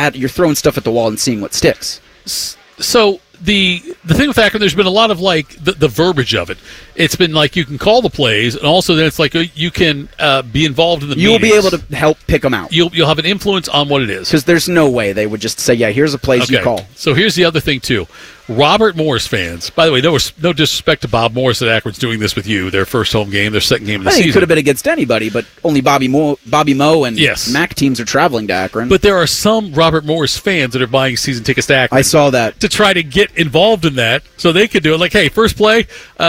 you're throwing stuff at the wall and seeing what sticks. So the thing with Akron, there's been a lot of like the verbiage of it. It's been like you can call the plays, and also then it's like you can be involved in the You'll meetings. be able to help pick them out. You'll have an influence on what it is. Because there's no way they would just say, yeah, here's a plays you call. So here's the other thing, too. Robert Morris fans, by the way, no disrespect to Bob Morris that Akron's doing this with you, their first home game, their second game of the I think season. it could have been against anybody, but only Bobby Moe and Yes. MAC teams are traveling to Akron. But there are some Robert Morris fans that are buying season tickets to Akron. I saw that. To try to get involved in that so they could do it. Like, hey, first play,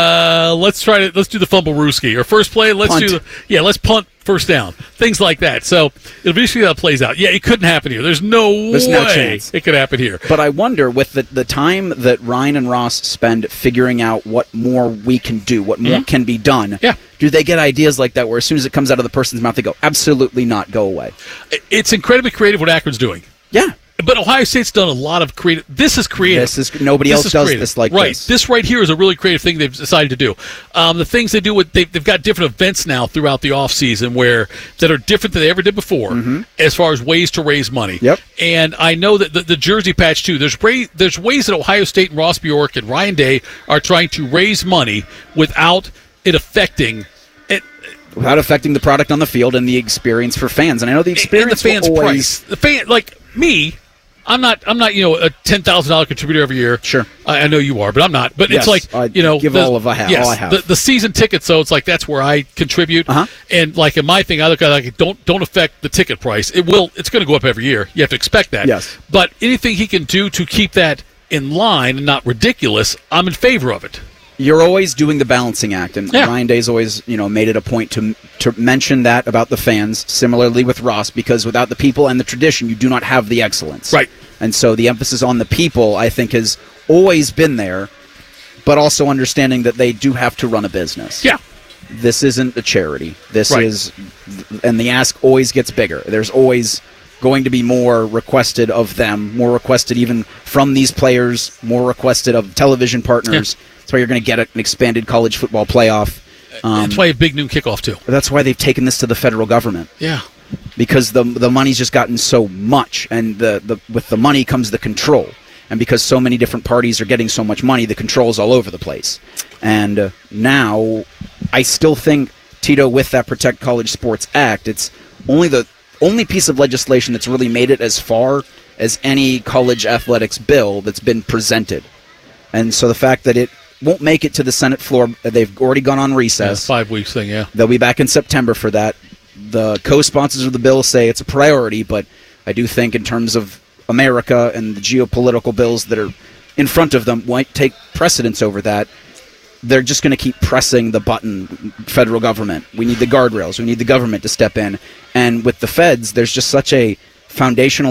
let's do the fumble rooski. Or first play, let's punt first down. Things like that. So it'll be see how it plays out. Yeah, it couldn't happen here. There's no chance it could happen here. But I wonder, with the time that Ryan and Ross spend figuring out what more we can do, what more can be done, do they get ideas like that where as soon as it comes out of the person's mouth, they go, absolutely not, go away? It's incredibly creative what Akron's doing. Yeah. But Ohio State's done a lot of creative. This is creative. Nobody else does this like right. this. This right here is a really creative thing they've decided to do. The things they do they've got different events now throughout the off season that are different than they ever did before, as far as ways to raise money. Yep. And I know that the jersey patch too. There's ways that Ohio State and Ross Bjork and Ryan Day are trying to raise money without it affecting. Without affecting the product on the field and the experience for fans. And I know the experience and the fans' will always... price. The fan, like me, I'm not a $10,000 contributor every year. Sure. I know you are, but I'm not. But yes, it's like, give all I have. The season ticket, so it's like that's where I contribute. And like in my thing, I look at it like don't affect the ticket price. It's going to go up every year. You have to expect that. Yes. But anything he can do to keep that in line and not ridiculous, I'm in favor of it. You're always doing the balancing act, and Ryan Day's always, made it a point to mention that about the fans. Similarly with Ross, because without the people and the tradition, you do not have the excellence. Right. And so the emphasis on the people, I think, has always been there, but also understanding that they do have to run a business. Yeah. This isn't a charity. This is, and the ask always gets bigger. There's always going to be more requested of them, more requested even from these players, more requested of television partners. Yeah. That's why you're going to get an expanded college football playoff. That's why a big noon kickoff, too. That's why they've taken this to the federal government. Yeah. Because the money's just gotten so much, and with the money comes the control. And because so many different parties are getting so much money, the control's all over the place. And now, I still think, Tito, with that Protect College Sports Act, it's the only piece of legislation that's really made it as far as any college athletics bill that's been presented. And so the fact that it won't make it to the Senate floor, they've already gone on recess. 5 weeks thing, yeah. They'll be back in September for that. The co-sponsors of the bill say it's a priority, but I do think in terms of America and the geopolitical bills that are in front of them might take precedence over that. They're just going to keep pressing the button, federal government. We need the guardrails. We need the government to step in. And with the feds, there's just such a foundational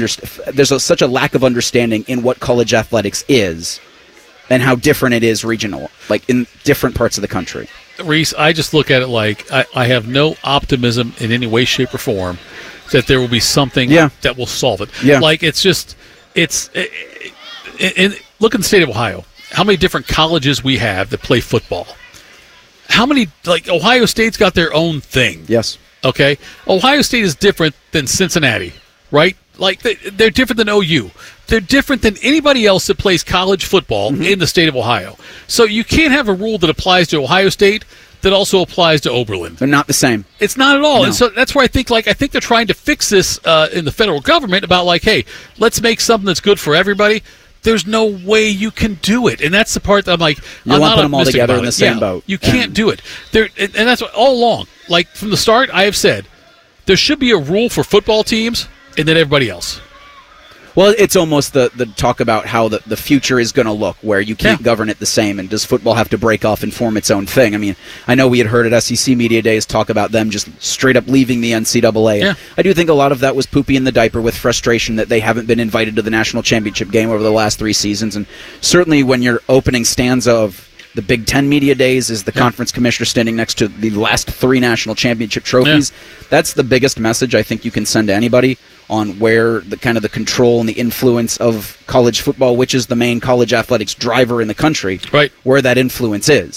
such a lack of understanding in what college athletics is and how different it is regional, like in different parts of the country. Reese, I just look at it like I have no optimism in any way, shape, or form that there will be something that will solve it. Yeah. Like look in the state of Ohio. How many different colleges we have that play football? How many, Ohio State's got their own thing. Yes. Okay? Ohio State is different than Cincinnati, right? Like, they're different than OU. They're different than anybody else that plays college football in the state of Ohio. So you can't have a rule that applies to Ohio State that also applies to Oberlin. They're not the same. It's not at all. No. And so that's where I think they're trying to fix this in the federal government about, hey, let's make something that's good for everybody. There's no way you can do it. And that's the part that I'm like, you want to put them all together in the same boat. You can't do it. And that's what, all along. Like, from the start, I have said, there should be a rule for football teams and then everybody else. Well, it's almost the talk about how the future is going to look, where you can't govern it the same, and does football have to break off and form its own thing? I mean, I know we had heard at SEC Media Days talk about them just straight up leaving the NCAA. Yeah. I do think a lot of that was poopy in the diaper with frustration that they haven't been invited to the national championship game over the last 3 seasons, and certainly when your opening stanza of the Big Ten Media Days is the conference commissioner standing next to the last 3 national championship trophies. That's the biggest message I think you can send to anybody on where the kind of the control and the influence of college football, which is the main college athletics driver in the country, where that influence is.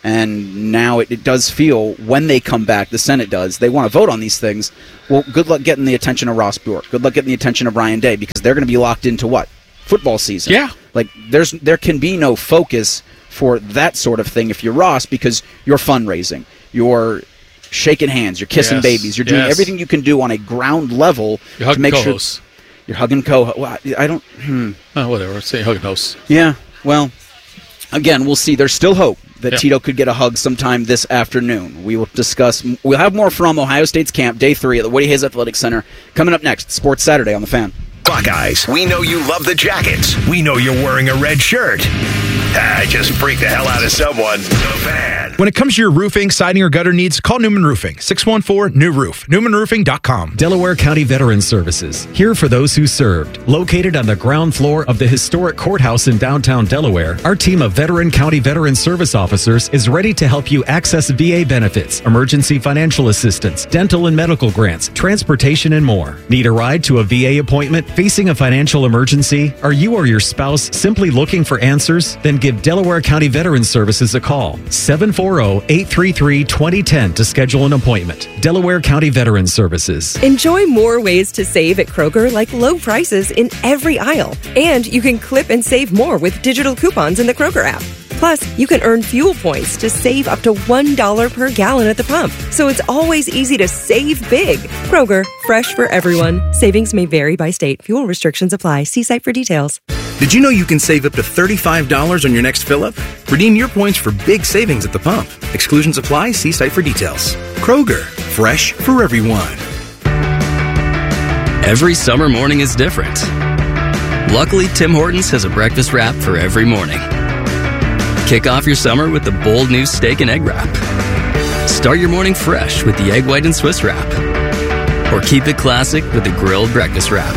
And now it does feel, when they come back, the Senate does, they want to vote on these things. Well, good luck getting the attention of Ross Bjork. Good luck getting the attention of Ryan Day, because they're going to be locked into what? Football season. Yeah. Like, there can be no focus for that sort of thing if you're Ross, because you're fundraising. You're shaking hands. You're kissing babies. You're doing everything you can do on a ground level to make sure you're hugging co-hosts. Well, I don't... whatever. Say hugging hosts. Yeah. Well, again, we'll see. There's still hope that Tito could get a hug sometime this afternoon. We will discuss. We'll have more from Ohio State's camp, Day 3 at the Woody Hayes Athletic Center, coming up next. Sports Saturday on The Fan. Buckeyes, we know you love the Jackets. We know you're wearing a red shirt. Just freak the hell out of someone. The Fan. When it comes to your roofing, siding, or gutter needs, call Newman Roofing. 614-NEW-ROOF. NewmanRoofing.com. Delaware County Veterans Services. Here for those who served. Located on the ground floor of the historic courthouse in downtown Delaware, our team of veteran county veteran service officers is ready to help you access VA benefits, emergency financial assistance, dental and medical grants, transportation, and more. Need a ride to a VA appointment? Facing a financial emergency? Are you or your spouse simply looking for answers? Then give Delaware County Veterans Services a call. 740-833-2010 to schedule an appointment. Delaware County Veterans Services. Enjoy more ways to save at Kroger, like low prices in every aisle. And you can clip and save more with digital coupons in the Kroger app. Plus, you can earn fuel points to save up to $1 per gallon at the pump. So it's always easy to save big. Kroger, fresh for everyone. Savings may vary by state. Fuel restrictions apply. See site for details. Did you know you can save up to $35 on your next fill-up? Redeem your points for big savings at the pump. Exclusions apply. See site for details. Kroger, fresh for everyone. Every summer morning is different. Luckily, Tim Hortons has a breakfast wrap for every morning. Kick off your summer with the bold new steak and egg wrap. Start your morning fresh with the egg white and Swiss wrap. Or keep it classic with the grilled breakfast wrap.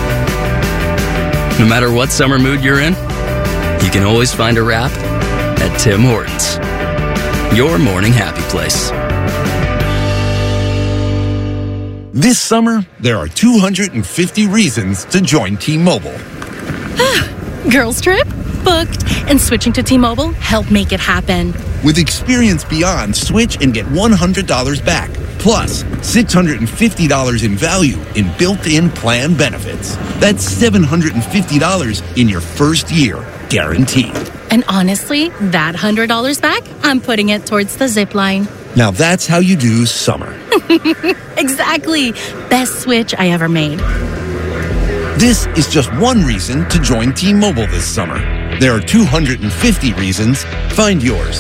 No matter what summer mood you're in, you can always find a wrap at Tim Hortons. Your morning happy place. This summer, there are 250 reasons to join T-Mobile. Girls trip? Booked. And switching to T-Mobile helped make it happen. With Experience Beyond, switch and get $100 back. Plus, $650 in value in built-in plan benefits. That's $750 in your first year, guaranteed. And honestly, that $100 back, I'm putting it towards the zip line. Now that's how you do summer. Exactly. Best switch I ever made. This is just one reason to join T-Mobile this summer. There are 250 reasons. Find yours.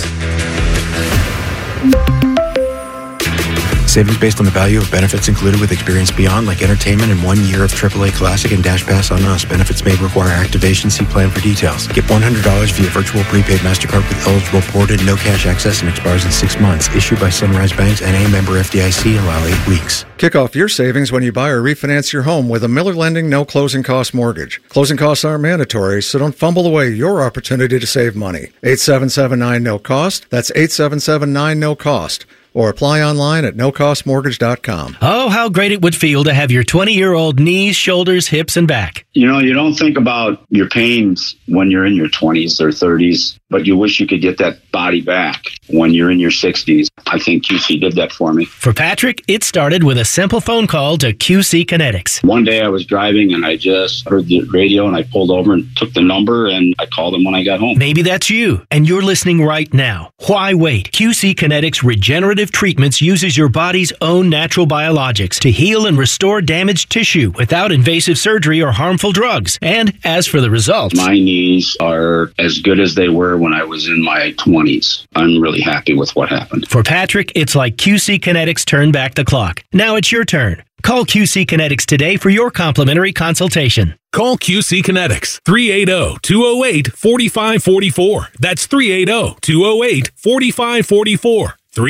Savings based on the value of benefits included with Experience Beyond, like entertainment and 1 year of AAA Classic and Dash Pass on Us. Benefits may require activation. See plan for details. Get $100 via virtual prepaid MasterCard with eligible ported, no cash access, and expires in 6 months. Issued by Sunrise Banks, N.A. member FDIC. Allow 8 weeks. Kick off your savings when you buy or refinance your home with a Miller Lending no closing cost mortgage. Closing costs aren't mandatory, so don't fumble away your opportunity to save money. 8779-NO-COST. That's 8779-NO-COST. Or apply online at nocostmortgage.com. Oh, how great it would feel to have your 20-year-old knees, shoulders, hips, and back. You know, you don't think about your pains when you're in your 20s or 30s, but you wish you could get that body back when you're in your 60s. I think QC did that for me. For Patrick, it started with a simple phone call to QC Kinetics. One day I was driving and I just heard the radio and I pulled over and took the number and I called them when I got home. Maybe that's you and you're listening right now. Why wait? QC Kinetics Regenerative Treatments uses your body's own natural biologics to heal and restore damaged tissue without invasive surgery or harmful drugs. And as for the results, my knees are as good as they were when I was in my 20s. I'm really happy with what happened. For Patrick, it's like QC Kinetics turned back the clock. Now it's your turn. Call QC Kinetics today for your complimentary consultation. Call QC Kinetics, 380-208-4544. That's 380-208-4544.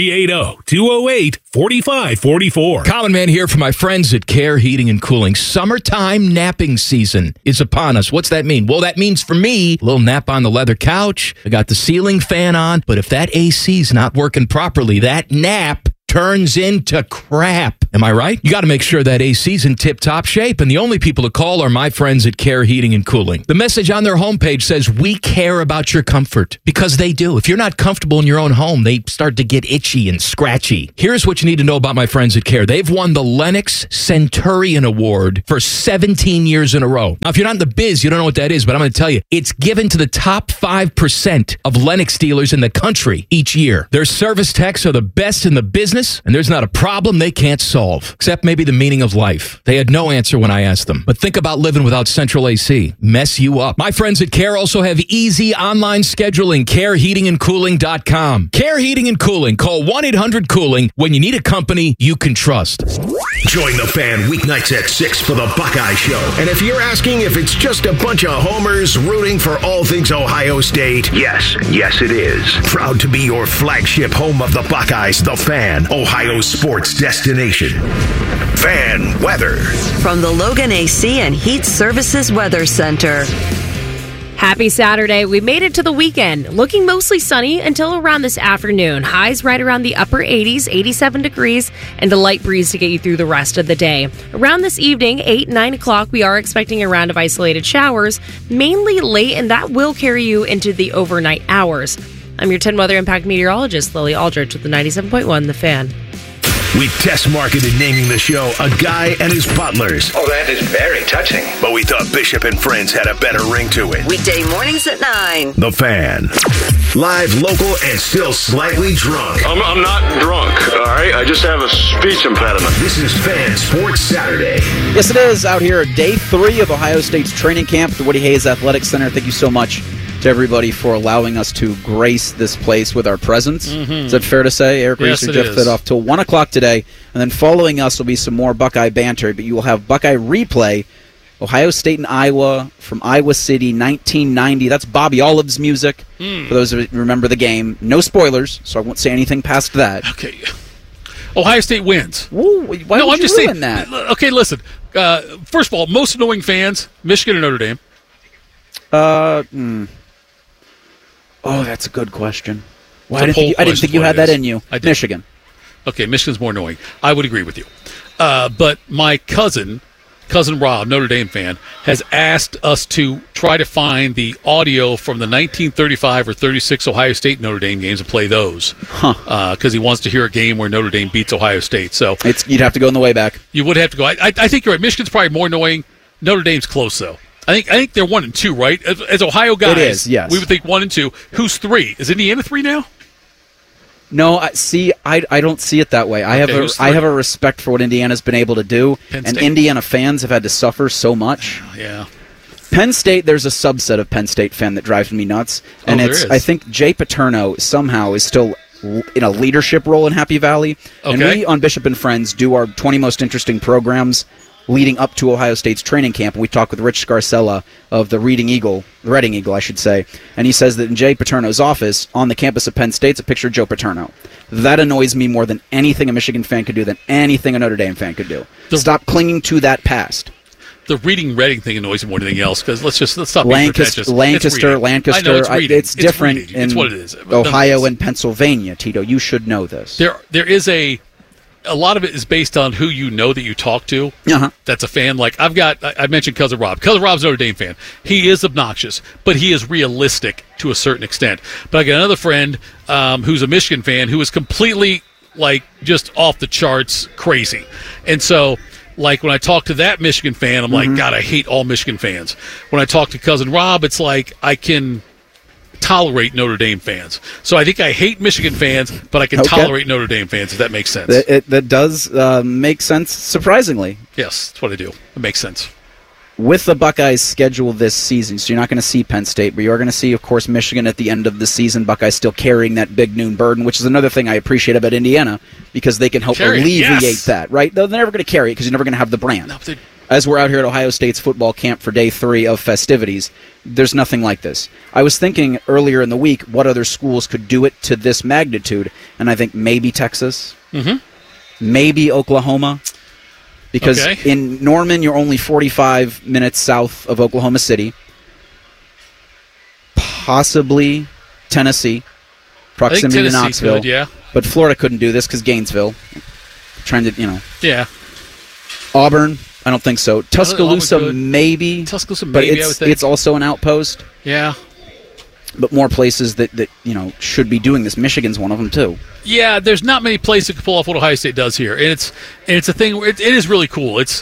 380-208-4544. Common Man here for my friends at Care Heating and Cooling. Summertime napping season is upon us. What's that mean? Well, that means for me, a little nap on the leather couch. I got the ceiling fan on, but if that AC's not working properly, that nap turns into crap. Am I right? You got to make sure that AC's in tip-top shape, and the only people to call are my friends at Care Heating and Cooling. The message on their homepage says, we care about your comfort, because they do. If you're not comfortable in your own home, they start to get itchy and scratchy. Here's what you need to know about my friends at Care. They've won the Lennox Centurion Award for 17 years in a row. Now, if you're not in the biz, you don't know what that is, but I'm going to tell you, it's given to the top 5% of Lennox dealers in the country each year. Their service techs are the best in the business, and there's not a problem they can't solve, except maybe the meaning of life. They had no answer when I asked them. But think about living without central AC. Mess you up. My friends at Care also have easy online scheduling. CareHeatingandCooling.com. Care Heating and Cooling. Call 1-800-COOLING when you need a company you can trust. Join the Fan weeknights at 6 for the Buckeye Show. And if you're asking if it's just a bunch of homers rooting for all things Ohio State, yes, it is. Proud to be your flagship home of the Buckeyes, the Fan, Ohio's sports destination. Fan weather. From the Logan AC and Heat Services Weather Center. Happy Saturday. We made it to the weekend. Looking mostly sunny until around this afternoon. Highs right around the upper 80s, 87 degrees, and a light breeze to get you through the rest of the day. Around this evening, 8, 9 o'clock, we are expecting a round of isolated showers, mainly late, and that will carry you into the overnight hours. I'm your 10 Weather Impact meteorologist, Lily Aldrich, with the 97.1 The Fan. We test marketed naming the show A Guy and His Butlers. Oh, that is very touching. But we thought Bishop and Friends had a better ring to it. Weekday mornings at 9. The Fan. Live, local, and still slightly drunk. I'm not drunk, all right? I just have a speech impediment. This is Fan Sports Saturday. Yes, it is. Out here, day 3 of Ohio State's training camp at the Woody Hayes Athletic Center. Thank you so much to everybody for allowing us to grace this place with our presence. Is that fair to say? Eric Reeser, Jeff Fidoff till 1 o'clock today. And then following us will be some more Buckeye banter, but you will have Buckeye replay, Ohio State and Iowa from Iowa City, 1990. That's Bobby Olive's music, for those who remember the game. No spoilers, so I won't say anything past that. Okay. Ohio State wins. Whoa, why would you ruin that? Okay, listen. First of all, most annoying fans, Michigan or Notre Dame? Oh, that's a good question. Well, I didn't think you had that in you. Michigan. Okay, Michigan's more annoying. I would agree with you. But my cousin Rob, Notre Dame fan, has asked us to try to find the audio from the 1935 or 36 Ohio State Notre Dame games and play those. Because he wants to hear a game where Notre Dame beats Ohio State. So you'd have to go in the way back. You would have to go. I think you're right. Michigan's probably more annoying. Notre Dame's close, though. I think they're 1 and 2, right? As Ohio guys, it is, yes. We would think 1 and 2. Who's 3? Is Indiana 3 now? No, I don't see it that way. I have a respect for what Indiana's been able to do, and Indiana fans have had to suffer so much. Yeah. Penn State, there's a subset of Penn State fan that drives me nuts, and I think Jay Paterno somehow is still in a leadership role in Happy Valley, and we on Bishop and Friends do our 20 most interesting programs leading up to Ohio State's training camp. And we talked with Rich Scarcella of the Reading Eagle, I should say, and he says that in Jay Paterno's office on the campus of Penn State's a picture of Joe Paterno. That annoys me more than anything a Michigan fan could do, than anything a Notre Dame fan could do. Stop clinging to that past. The Reading Thing annoys me more than anything else, because let's stop being pretentious. Lancaster. I know, it's different in what it is. Ohio and Pennsylvania, Tito. You should know this. There is a lot of it is based on who you know that you talk to. That's a fan. Like I mentioned Cousin Rob. Cousin Rob's a Notre Dame fan. He is obnoxious, but he is realistic to a certain extent. But I got another friend who's a Michigan fan who is completely just off the charts crazy. And so when I talk to that Michigan fan, I'm like, God, I hate all Michigan fans. When I talk to Cousin Rob, it's like I can tolerate Notre Dame fans. So I think I hate Michigan fans, but I can tolerate Notre Dame fans, if that makes sense. That does make sense, surprisingly. Yes, that's what I do. It makes sense. With the Buckeyes' schedule this season, so you're not going to see Penn State, but you are going to see, of course, Michigan at the end of the season. Buckeyes still carrying that big noon burden, which is another thing I appreciate about Indiana, because they can help alleviate that, right? They're never going to carry it because you're never going to have the brand. No, as we're out here at Ohio State's football camp for day 3 of festivities, there's nothing like this. I was thinking earlier in the week what other schools could do it to this magnitude, and I think maybe Texas, maybe Oklahoma, because in Norman you're only 45 minutes south of Oklahoma City, possibly Tennessee, proximity to Knoxville. Yeah. But Florida couldn't do this because Gainesville. Trying to, Yeah. Auburn, I don't think so. Tuscaloosa, maybe. Tuscaloosa, but maybe, I would think. it's also an outpost. Yeah. But more places that should be doing this. Michigan's one of them, too. Yeah, there's not many places that can pull off what Ohio State does here. And it's a thing where it is really cool. It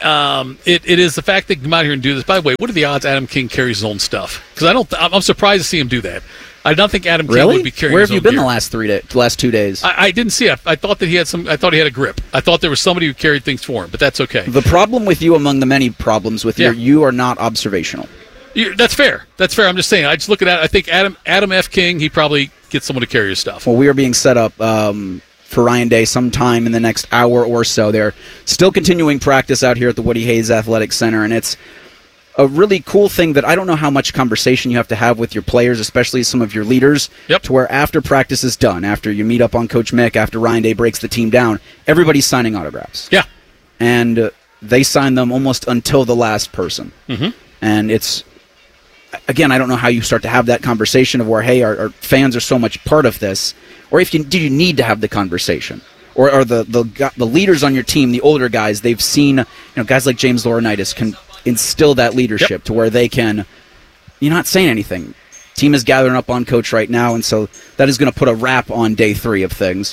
is the fact that you come out here and do this. By the way, what are the odds Adam King carries his own stuff? Because I'm surprised to see him do that. I don't think Adam King would be carrying Where his have you own been gear. the last 2 days? I didn't see it. I thought that he had I thought he had a grip. I thought there was somebody who carried things for him, but that's okay. The problem with you, among the many problems with you are not observational. That's fair. That's fair. I'm just saying. I just look at that. I think Adam F. King, he probably gets someone to carry his stuff. Well, we are being set up for Ryan Day sometime in the next hour or so. They're still continuing practice out here at the Woody Hayes Athletic Center, and it's a really cool thing that I don't know how much conversation you have to have with your players, especially some of your leaders, to where after practice is done, after you meet up on Coach Mick, after Ryan Day breaks the team down, everybody's signing autographs. Yeah. And they sign them almost until the last person. Mm-hmm. And it's, again, I don't know how you start to have that conversation of where, hey, our fans are so much part of this, or do you need to have the conversation? Or are the leaders on your team, the older guys, they've seen, guys like James Laurinaitis can instill that leadership to where they can, you're not saying anything. Team is gathering up on Coach right now, and so that is going to put a wrap on day 3 of things.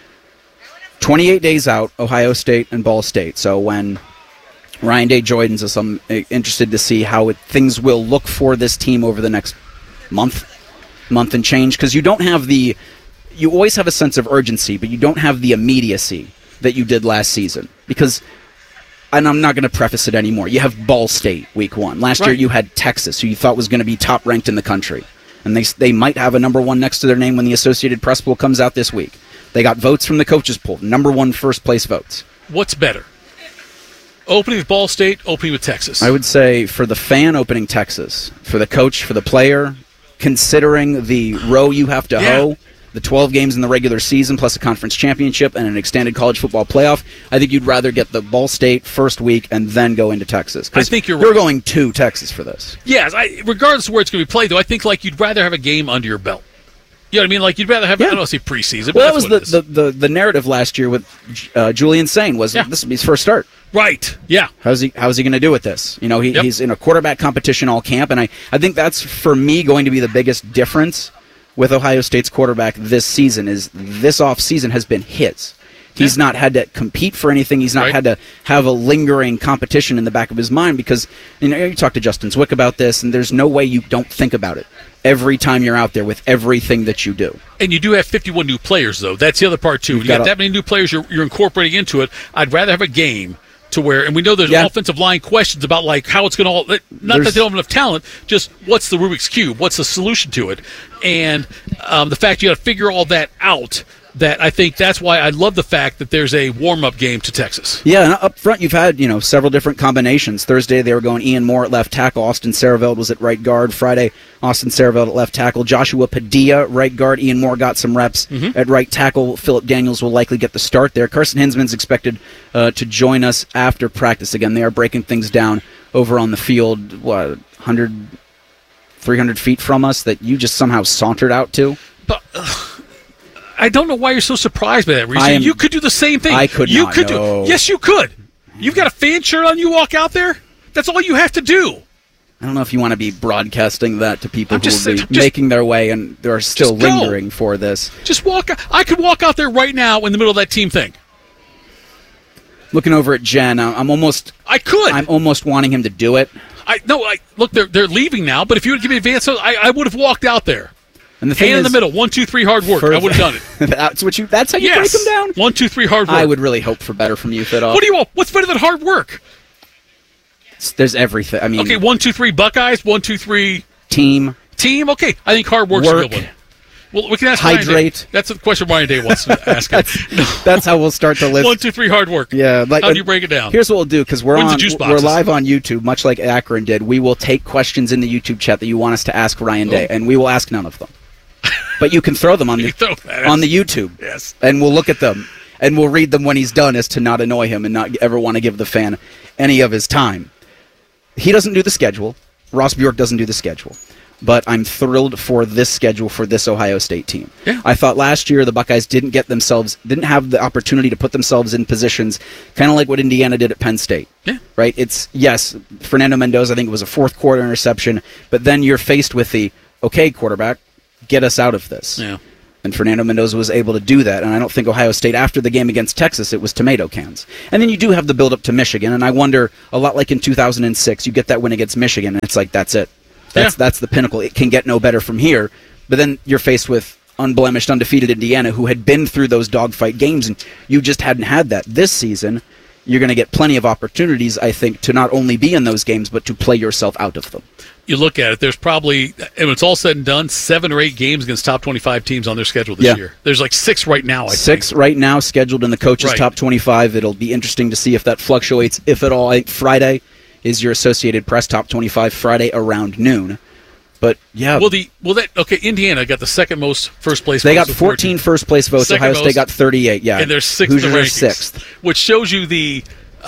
28 days out, Ohio State and Ball State. So when Ryan Day joins us, I'm interested to see how things will look for this team over the next month and change, because you don't have you always have a sense of urgency, but you don't have the immediacy that you did last season. Because, and I'm not going to preface it anymore, you have Ball State week 1. Last year you had Texas, who you thought was going to be top ranked in the country. And they might have a number 1 next to their name when the Associated Press poll comes out this week. They got votes from the coaches poll, number 1 first place votes. What's better? Opening with Ball State, opening with Texas? I would say for the fan, opening Texas. For the coach, for the player, considering the row you have to hoe, the 12 games in the regular season plus a conference championship and an extended college football playoff, I think you'd rather get the Ball State first week and then go into Texas. I think you're right. You're going to Texas for this. Yes, regardless of where it's going to be played, though, I think you'd rather have a game under your belt. You know what I mean? You'd rather have, I don't say preseason. Well, that was the narrative last year with Julian Sain was this would be his first start. Right, yeah. How's he going to do with this? He's in a quarterback competition all camp, and I think that's, for me, going to be the biggest difference with Ohio State's quarterback this season is this offseason has been his. He's not had to compete for anything. He's not had to have a lingering competition in the back of his mind because you talk to Justin Zwick about this, and there's no way you don't think about it every time you're out there with everything that you do. And you do have 51 new players, though. That's the other part, too. You got that many new players you're incorporating into it. I'd rather have a game to where, and we know there's offensive line questions about how it's going to all, not that they don't have enough talent, just what's the Rubik's Cube, what's the solution to it, and the fact you got to figure all that out. That I think that's why I love the fact that there's a warm-up game to Texas. Yeah, and up front you've had several different combinations. Thursday they were going Ian Moore at left tackle, Austin Sareveld was at right guard. Friday, Austin Sareveld at left tackle, Joshua Padilla right guard. Ian Moore got some reps at right tackle. Phillip Daniels will likely get the start there. Carson Hinsman's expected to join us after practice. Again, they are breaking things down over on the field, 100, 300 feet from us that you just somehow sauntered out to. But I don't know why you're so surprised by that, Reese. You could do the same thing. I could not. Yes, you could. You've got a fan shirt on, you walk out there. That's all you have to do. I don't know if you want to be broadcasting that to people who will be making their way and they're still lingering for this. Just walk. I could walk out there right now in the middle of that team thing. Looking over at Jen, I'm almost wanting him to do it. Look, they're leaving now, but if you would give me advance, I would have walked out there. And the thing hand in the middle, 1, 2, 3, hard work. I would have done it. That's how you break them down? 1, 2, 3, hard work. I would really hope for better from you, Fidoff. What do you want? What's better than hard work? There's everything. I mean, okay, 1, 2, 3, Buckeyes. 1, 2, 3, team. Okay, I think hard work's a good one. Well, we can ask hydrate. Ryan Day. That's the question Ryan Day wants to ask. That's how we'll start the list. 1, 2, 3, hard work. Yeah, how do you break it down? Here's what we'll do, because we're live on YouTube, much like Akron did. We will take questions in the YouTube chat that you want us to ask Ryan Day, and we will ask none of them. But you can throw them on the YouTube. Yes. And we'll look at them, and we'll read them when he's done, as to not annoy him and not ever want to give the fan any of his time. He doesn't do the schedule. Ross Bjork doesn't do the schedule. but I'm thrilled for this schedule for this Ohio State team. Yeah. I thought last year the Buckeyes didn't have the opportunity to put themselves in positions kind of like what Indiana did at Penn State. Yeah. Right? It's, yes, Fernando Mendoza, I think it was a fourth quarter interception, but then you're faced with the, okay, quarterback, get us out of this. Yeah. And Fernando Mendoza was able to do that. And I don't think Ohio State, after the game against Texas, it was tomato cans. And then you do have the build-up to Michigan. And I wonder, a lot like in 2006, you get that win against Michigan, and it's like, that's it. That's the pinnacle. It can get no better from here. But then you're faced with unblemished, undefeated Indiana, who had been through those dogfight games, and you just hadn't had that. This season, you're going to get plenty of opportunities, I think, to not only be in those games, but to play yourself out of them. You look at it, there's probably, and when it's all said and done, 7 or 8 games against top 25 teams on their schedule this year. There's like 6 right now, I think. 6 right now scheduled in the coaches' top 25. It'll be interesting to see if that fluctuates, if at all. I think Friday is your Associated Press top 25, Friday around noon. But, yeah. Indiana got the second most first place votes. They got 14 first place votes. Second Ohio State got 38, yeah. And they're 6th Hoosiers in the are rankings. 6th. Which shows you the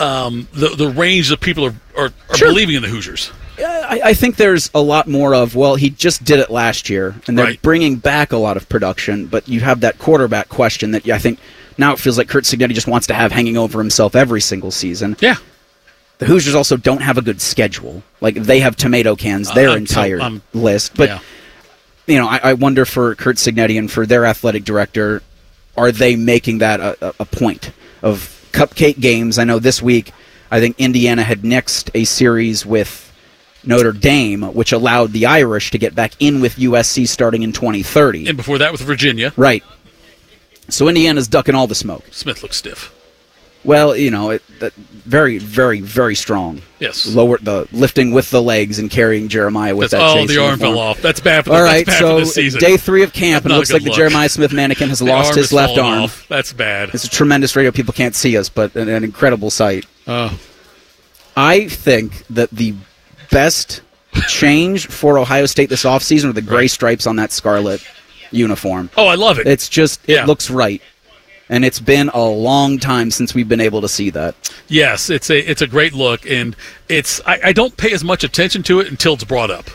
range that people are believing in the Hoosiers. I think there's a lot more of, well, he just did it last year, and they're bringing back a lot of production, but you have that quarterback question that I think now it feels like Curt Cignetti just wants to have hanging over himself every single season. Yeah. The Hoosiers also don't have a good schedule. Like, they have tomato cans, their entire list. But, I wonder for Curt Cignetti and for their athletic director, are they making that a point of cupcake games? I know this week, I think Indiana had nixed a series with Notre Dame, which allowed the Irish to get back in with USC starting in 2030. And before that with Virginia. Right. So Indiana's ducking all the smoke. Smith looks stiff. Well, very, very, very strong. Yes. The lifting with the legs and carrying Jeremiah with that chase the arm uniform. fell off. That's bad for all right, for this season. Day 3 of camp, and it looks like the look. Jeremiah Smith mannequin has lost his left arm. Off. That's bad. It's a tremendous radio. People can't see us, but an incredible sight. I think that the best change for Ohio State this offseason are the gray stripes on that scarlet uniform. Oh, I love it. It's just, it looks right. And it's been a long time since we've been able to see that. Yes, it's a great look, and I don't pay as much attention to it until it's brought up.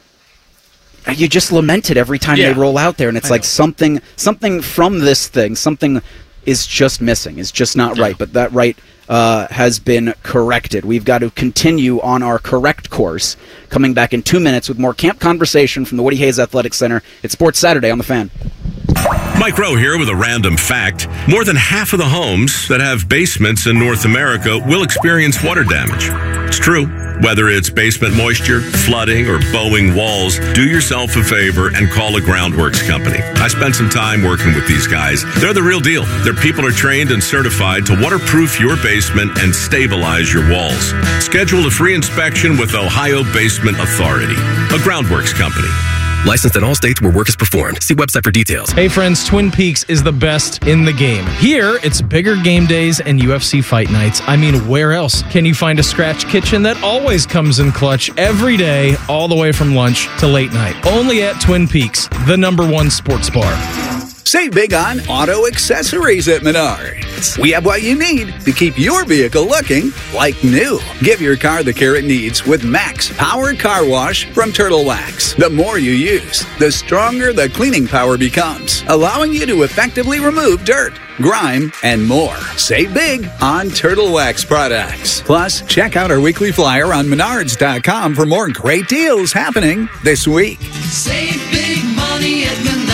You just lament it every time they roll out there, and it's like something from this thing, something is just missing. It's just not right, but that right has been corrected. We've got to continue on our correct course. Coming back in 2 minutes with more camp conversation from the Woody Hayes Athletic Center. It's Sports Saturday on The Fan. Mike Rowe here with a random fact. More than half of the homes that have basements in North America will experience water damage. It's true. Whether it's basement moisture, flooding, or bowing walls, do yourself a favor and call a Groundworks company. I spent some time working with these guys. They're the real deal. Their people are trained and certified to waterproof your basement and stabilize your walls. Schedule a free inspection with Ohio Basement Authority, a Groundworks company. Licensed in all states where work is performed. See website for details. Hey friends, Twin Peaks is the best in the game. Here, it's bigger game days and UFC fight nights. I mean, where else can you find a scratch kitchen that always comes in clutch every day, all the way from lunch to late night? Only at Twin Peaks, the #1 sports bar. Save big on auto accessories at Menards. We have what you need to keep your vehicle looking like new. Give your car the care it needs with Max Powered Car Wash from Turtle Wax. The more you use, the stronger the cleaning power becomes, allowing you to effectively remove dirt, grime, and more. Save big on Turtle Wax products. Plus, check out our weekly flyer on Menards.com for more great deals happening this week. Save big money at Menards.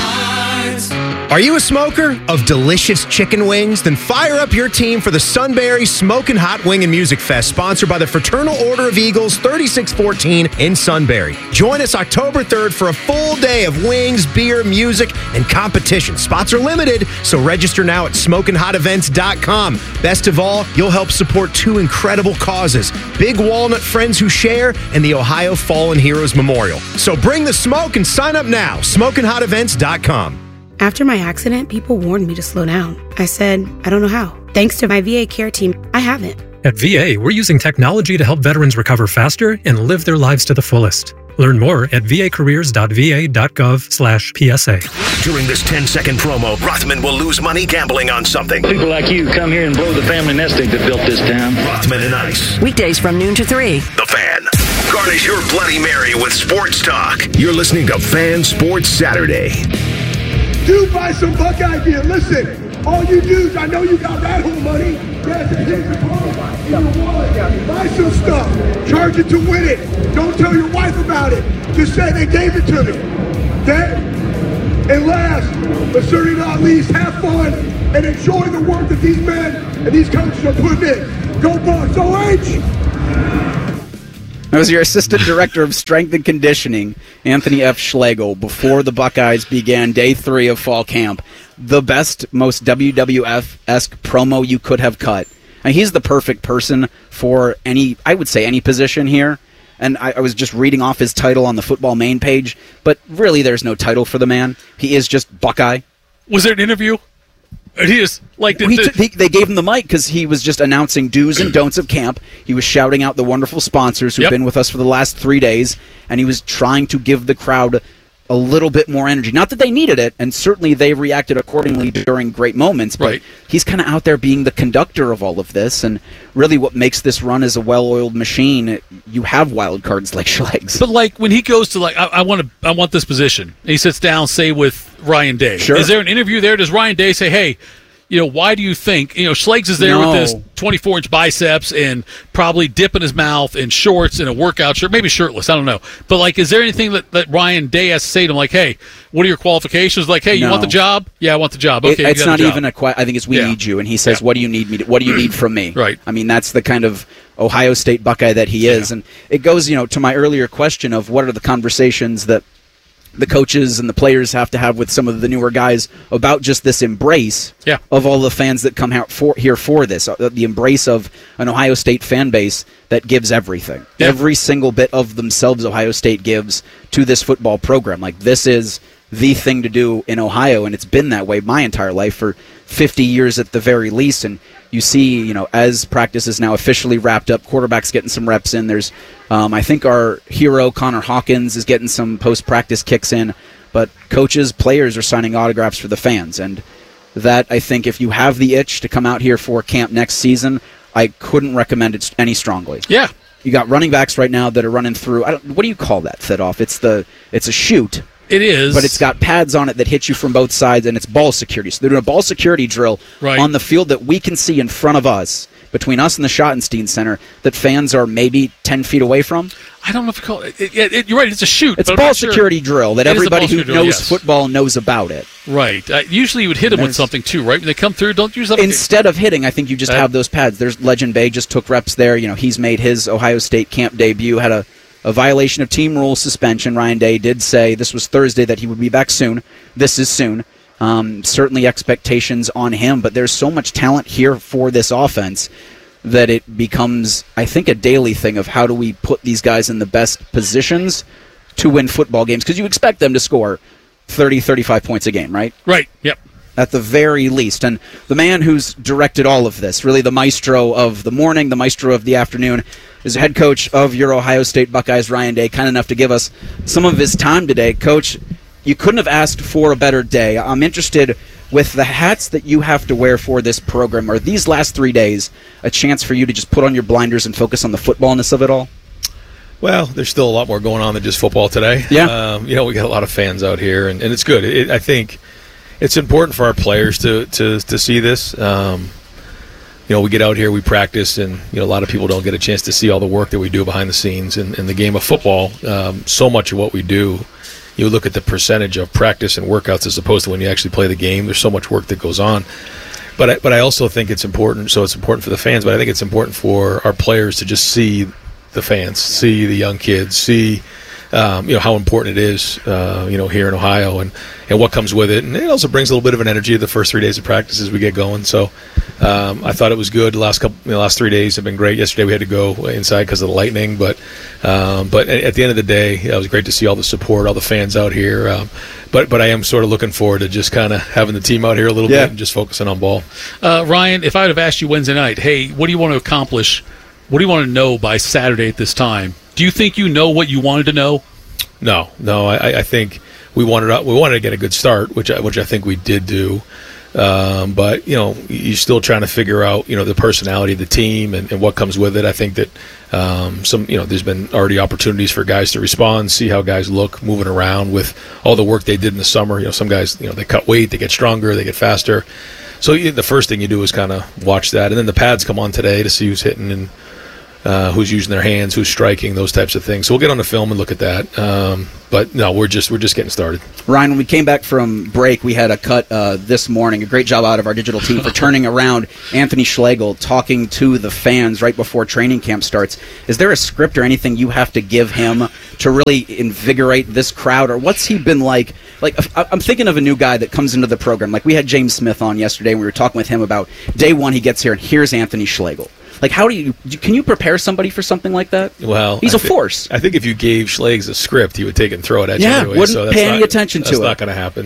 Are you a smoker of delicious chicken wings? Then fire up your team for the Sunbury Smokin' Hot Wing and Music Fest, sponsored by the Fraternal Order of Eagles 3614 in Sunbury. Join us October 3rd for a full day of wings, beer, music, and competition. Spots are limited, so register now at SmokinHotEvents.com. Best of all, you'll help support 2 incredible causes: Big Walnut Friends Who Share and the Ohio Fallen Heroes Memorial. So bring the smoke and sign up now. SmokinHotEvents.com. After my accident, people warned me to slow down. I said, I don't know how. Thanks to my VA care team, I haven't. At VA, we're using technology to help veterans recover faster and live their lives to the fullest. Learn more at vacareers.va.gov/PSA. During this 10-second promo, Rothman will lose money gambling on something. People like you come here and blow the family nest egg that built this town. Rothman and Ice. Weekdays from noon to 3. The Fan. Garnish your Bloody Mary with sports talk. You're listening to Fan Sports Saturday. Do buy some Buckeye gear. Listen, all you dudes, I know you got that whole money. Yes, it is your wallet. Buy some stuff. Charge it to win it. Don't tell your wife about it. Just say they gave it to me. Okay? And last, but certainly not least, have fun and enjoy the work that these men and these coaches are putting in. Go Bucks, OH! That was your assistant director of strength and conditioning, Anthony F. Schlegel, before the Buckeyes began day 3 of fall camp. The best, most WWF-esque promo you could have cut. And he's the perfect person for any position here. And I was just reading off his title on the Football main page, but really there's no title for the man. He is just Buckeye. Was there an interview? He is like they gave him the mic because he was just announcing do's and don'ts of camp. He was shouting out the wonderful sponsors who've been with us for the last 3 days, and he was trying to give the crowd a little bit more energy. Not that they needed it, and certainly they reacted accordingly during great moments, but he's kind of out there being the conductor of all of this, and really what makes this run is a well-oiled machine. You have wild cards like Schlegs. But like when he goes to like, I want this position, and he sits down, say with Ryan Day. Sure. Is there an interview there? Does Ryan Day say, hey, why do you think, Schlegs is there with his 24-inch biceps and probably dip in his mouth and shorts and a workout shirt, maybe shirtless, I don't know. But, like, is there anything that Ryan Day has to say to him, like, hey, what are your qualifications? Like, hey, you want the job? Yeah, I want the job. Okay, it's not even I think it's we need you. And he says, what do you need from me? Right. I mean, that's the kind of Ohio State Buckeye that he is. And it goes, to my earlier question of what are the conversations that the coaches and the players have to have with some of the newer guys about just this embrace of all the fans that come out here for this, the embrace of an Ohio State fan base that gives everything. Yeah. Every single bit of themselves Ohio State gives to this football program. Like, this is the thing to do in Ohio, and it's been that way my entire life for 50 years at the very least. And you see, as practice is now officially wrapped up, quarterback's getting some reps in. There's, I think our hero, Connor Hawkins, is getting some post-practice kicks in. But coaches, players are signing autographs for the fans. And that, I think, if you have the itch to come out here for camp next season, I couldn't recommend it any strongly. Yeah. You got running backs right now that are running through, what do you call that, Thidoff? It's a chute. It is. But it's got pads on it that hit you from both sides, and it's ball security. So they're doing a ball security drill on the field that we can see in front of us, between us and the Schottenstein Center, that fans are maybe 10 feet away from. I don't know if you call it. You're right, it's a shoot. It's a ball security drill that everybody who knows football knows about it. Right. Usually you would hit them with something, too, right? When they come through, don't use that. Instead of hitting, I think you just have those pads. There's Legend Bay just took reps there. He's made his Ohio State camp debut, had a violation of team rule suspension. Ryan Day did say this was Thursday that he would be back soon. This is soon. Certainly expectations on him, but there's so much talent here for this offense that it becomes, I think, a daily thing of how do we put these guys in the best positions to win football games, because you expect them to score 30, 35 points a game, right? Right, yep. At the very least. And the man who's directed all of this, really the maestro of the morning, the maestro of the afternoon, is head coach of your Ohio State Buckeyes, Ryan Day, kind enough to give us some of his time today. Coach, you couldn't have asked for a better day. I'm interested with the hats that you have to wear for this program. Are these last 3 days a chance for you to just put on your blinders and focus on the footballness of it all? Well, there's still a lot more going on than just football today. Yeah. We got a lot of fans out here, and it's good. I think it's important for our players to see this. We get out here, we practice, and a lot of people don't get a chance to see all the work that we do behind the scenes. In the game of football, so much of what we do, you look at the percentage of practice and workouts as opposed to when you actually play the game. There's so much work that goes on. But I also think it's important. So it's important for the fans, but I think it's important for our players to just see the fans, see the young kids, see how important it is, here in Ohio and what comes with it. And it also brings a little bit of an energy to the first 3 days of practice as we get going. So I thought it was good. The last 3 days have been great. Yesterday we had to go inside because of the lightning, but at the end of the day, it was great to see all the support, all the fans out here. But I am sort of looking forward to just kind of having the team out here a little bit and just focusing on ball. Ryan, if I would have asked you Wednesday night, hey, what do you want to accomplish? What do you want to know by Saturday at this time? Do you think you know what you wanted to know? No. I think we wanted to get a good start, which I think we did do. But, you're still trying to figure out, the personality of the team and what comes with it. I think that there's been already opportunities for guys to respond, see how guys look moving around with all the work they did in the summer. Some guys, they cut weight, they get stronger, they get faster. So the first thing you do is kind of watch that. And then the pads come on today to see who's hitting and who's using their hands, who's striking, those types of things. So we'll get on the film and look at that. But no, we're just getting started. Ryan, when we came back from break, we had a cut this morning. A great job out of our digital team for turning around Anthony Schlegel talking to the fans right before training camp starts. Is there a script or anything you have to give him to really invigorate this crowd, or what's he been like? Like, I'm thinking of a new guy that comes into the program. Like, we had James Smith on yesterday, and we were talking with him about day one he gets here, and here's Anthony Schlegel. Like, how can you prepare somebody for something like that? Well, he's a force. I think if you gave Schlegs a script, he would take it and throw it at you anyway. Wouldn't pay any attention to it. That's not going to happen.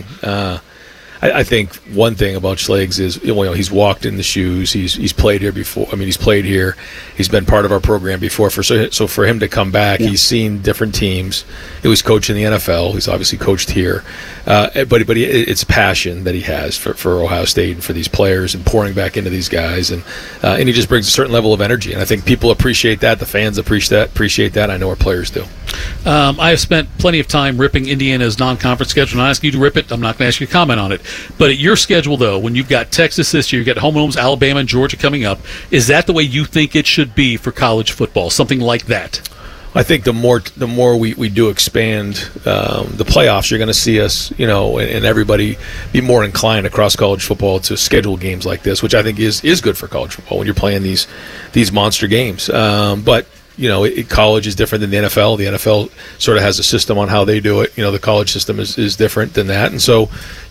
I think one thing about Schlegs is, he's walked in the shoes. He's played here before. I mean, he's played here. He's been part of our program before. So for him to come back, he's seen different teams. He was coaching the NFL. He's obviously coached here. But it's passion that he has for Ohio State and for these players and pouring back into these guys. And he just brings a certain level of energy. And I think people appreciate that. The fans appreciate that. I know our players do. I have spent plenty of time ripping Indiana's non-conference schedule. I'm not asking you to rip it. I'm not going to ask you to comment on it. But at your schedule, though, when you've got Texas this year, you've got home and homes, Alabama and Georgia coming up, is that the way you think it should be for college football, something like that? I think the more we do expand the playoffs, you're going to see us, and everybody be more inclined across college football to schedule games like this, which I think is good for college football when you're playing these monster games. But college is different than the NFL. The NFL sort of has a system on how they do it. The college system is different than that. And so,